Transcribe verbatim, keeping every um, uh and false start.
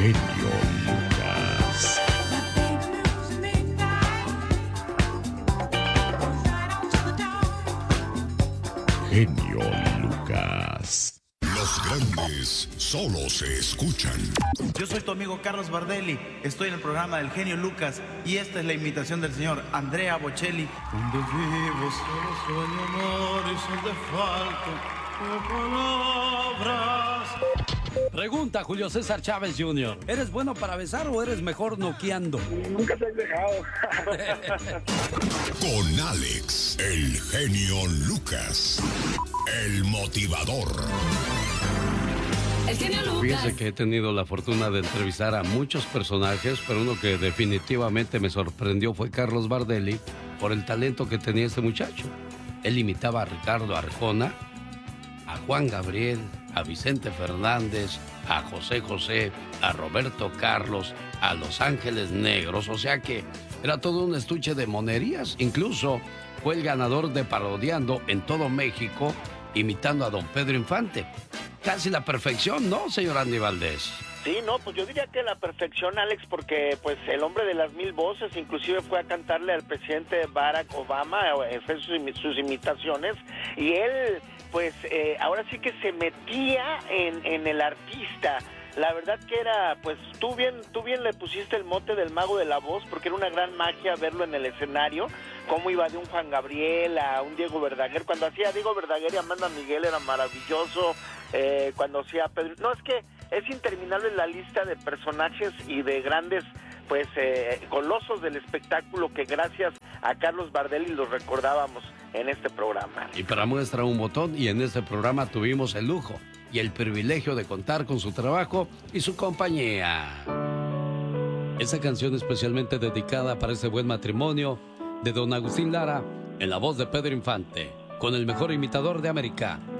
genio Lucas. Genio Lucas. Los grandes solo se escuchan. Yo soy tu amigo Carlos Bardelli, estoy en el programa del genio Lucas y esta es la imitación del señor Andrea Bocelli. Donde vivo solo sueño amor y son de falta palabras. Pregunta Julio César Chávez junior ¿Eres bueno para besar o eres mejor noqueando? Nunca te has dejado. Con Alex, el genio Lucas, el motivador. El genio Lucas. Fíjese que he tenido la fortuna de entrevistar a muchos personajes, pero uno que definitivamente me sorprendió fue Carlos Bardelli por el talento que tenía este muchacho. Él imitaba a Ricardo Arjona, a Juan Gabriel, a Vicente Fernández, a José José, a Roberto Carlos, a Los Ángeles Negros, o sea que era todo un estuche de monerías. Incluso fue el ganador de Parodiando en todo México, imitando a don Pedro Infante. Casi la perfección, ¿no, señor Andy Valdés? Sí, no, pues yo diría que la perfección, Alex, porque pues el hombre de las mil voces inclusive fue a cantarle al presidente Barack Obama, eh, fue sus, sus imitaciones, y él pues eh, ahora sí que se metía en, en el artista. La verdad que era, pues tú bien, tú bien le pusiste el mote del mago de la voz, porque era una gran magia verlo en el escenario, cómo iba de un Juan Gabriel a un Diego Verdaguer. Cuando hacía Diego Verdaguer y Amanda Miguel era maravilloso, eh, cuando hacía Pedro... No, es que es interminable la lista de personajes y de grandes, pues, eh, colosos del espectáculo que gracias a Carlos Bardelli los recordábamos en este programa. Y para muestra un botón, y en este programa tuvimos el lujo y el privilegio de contar con su trabajo y su compañía. Esta canción especialmente dedicada para ese buen matrimonio de don Agustín Lara, en la voz de Pedro Infante, con el mejor imitador de América,